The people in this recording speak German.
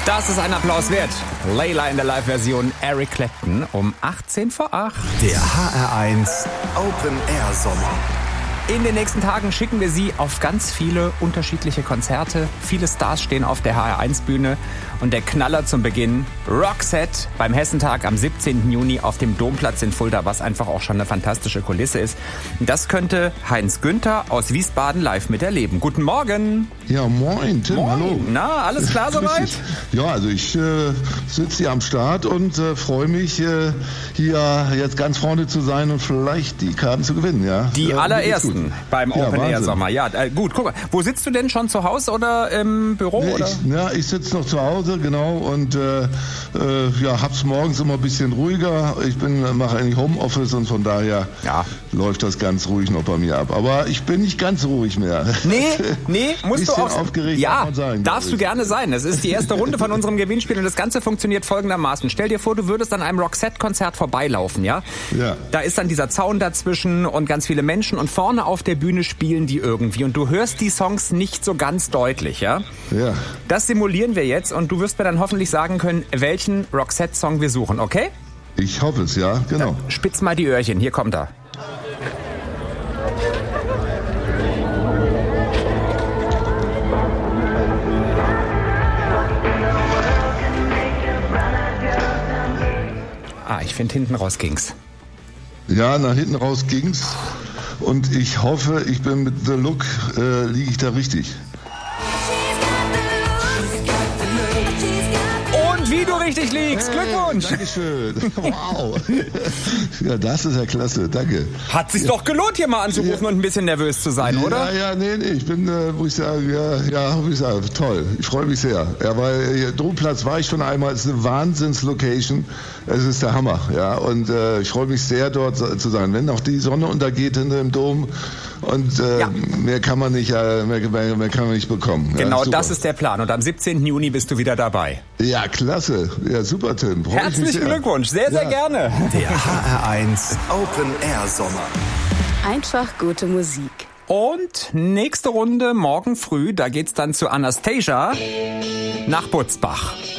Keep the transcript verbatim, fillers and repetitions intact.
Das ist ein Applaus wert. Layla in der Live-Version Eric Clapton um achtzehn vor acht. Der H R eins Open Air Sommer. In den nächsten Tagen schicken wir Sie auf ganz viele unterschiedliche Konzerte. Viele Stars stehen auf der H R eins Bühne. Und der Knaller zum Beginn, Roxette beim Hessentag am siebzehnten Juni auf dem Domplatz in Fulda, was einfach auch schon eine fantastische Kulisse ist. Das könnte Heinz Günther aus Wiesbaden live miterleben. Guten Morgen. Ja, moin, Tim, Moin. hallo. Na, alles klar soweit? Ja, also ich äh, sitze hier am Start und äh, freue mich, äh, hier jetzt ganz vorne zu sein und vielleicht die Karten zu gewinnen, ja. Die äh, allerersten beim Ja, Open Air Wahnsinn. Sommer. Ja, äh, gut, guck mal. Wo sitzt du denn schon, zu Hause oder im Büro? Nee, oder? ich, ja, ich sitze noch zu Hause, genau, und äh, äh, ja, hab's morgens immer ein bisschen ruhiger. Ich bin mache eigentlich Homeoffice und von daher Ja. läuft das ganz ruhig noch bei mir ab. Aber ich bin nicht ganz ruhig mehr. Nee, nee, musst du Bisschen auch. aufgeregt ja, darf man sein, darfst du glaub ich. gerne sein. Es ist die erste Runde von unserem Gewinnspiel und das Ganze funktioniert folgendermaßen. Stell dir vor, du würdest an einem Roxette-Konzert vorbeilaufen, ja? Ja. Da ist dann dieser Zaun dazwischen und ganz viele Menschen und vorne auf der Bühne spielen die irgendwie und du hörst die Songs nicht so ganz deutlich, ja? Ja. Das simulieren wir jetzt und du wirst mir dann hoffentlich sagen können, welchen Roxette-Song wir suchen, okay? Ich hoffe es, ja, genau. Spitz mal die Öhrchen, hier kommt er. Ah, ich finde, hinten raus ging's. Ja, nach hinten raus ging's. Und ich hoffe, ich bin mit The Look, äh, liege ich da richtig. Und wie du richtig liegst, Glückwunsch! Dankeschön. Wow. Ja, das ist ja klasse. Danke. Hat sich doch gelohnt, hier mal anzurufen Ja. und ein bisschen nervös zu sein, oder? Ja, ja, nee, nee. Ich bin, äh, muss ich sagen, ja, ja, muss ich sagen, toll. Ich freue mich sehr. Ja, weil äh, Domplatz war ich schon einmal. Es ist eine Wahnsinns-Location. Es ist der Hammer, ja. Und äh, ich freue mich sehr, dort zu sein. Wenn noch die Sonne untergeht hinter dem Dom und äh, Ja. mehr kann man nicht, äh, mehr, mehr, mehr kann man nicht bekommen. Genau, ja, super. das ist der Plan. Und am siebzehnten Juni bist du wieder dabei. Ja, klasse. Ja, super, Tim. Freu ich mich Herzlichen sehr. Glückwunsch, sehr, sehr Ja. gerne. Der H R eins Open Air Sommer. Einfach gute Musik. Und nächste Runde morgen früh, da geht's dann zu Anastasia nach Butzbach.